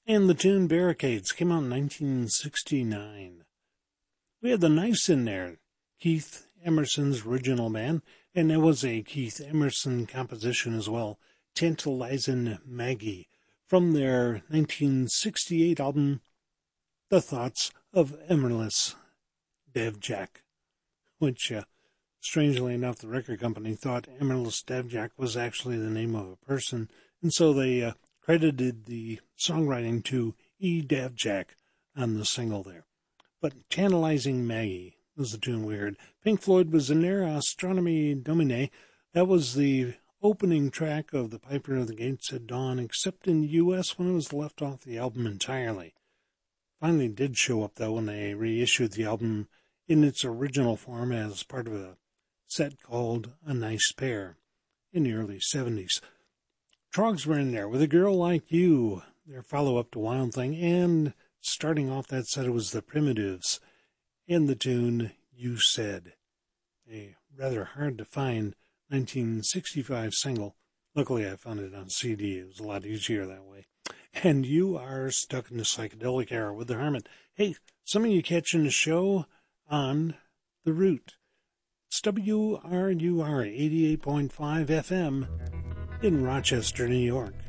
And the tune Barricades came out in 1969. We had the Knives in there, Keith Emerson's original band, and it was a Keith Emerson composition as well, Tantalizing Maggie, from their 1968 album, The Thoughts of Emerlis Devjak, which, strangely enough, the record company thought Emerlis Devjak was actually the name of a person, and so they credited the songwriting to E. Devjak on the single there. But Tantalizing Maggie was the tune we heard. Pink Floyd was in there, Astronomy Domine. That was the opening track of The Piper of the Gates at Dawn, except in the U.S. when it was left off the album entirely. Finally did show up, though, when they reissued the album in its original form as part of a set called A Nice Pair in the early 70s. Troggs were in there with A Girl Like You, their follow-up to Wild Thing, and starting off that set, it was the Primitives and the tune You Said, a rather hard-to-find 1965 single. Luckily, I found it on CD. It was a lot easier that way. And you are stuck in the psychedelic era with the Hermit. Hey, some of you catching the show on The Root. It's WRUR 88.5 FM in Rochester, New York.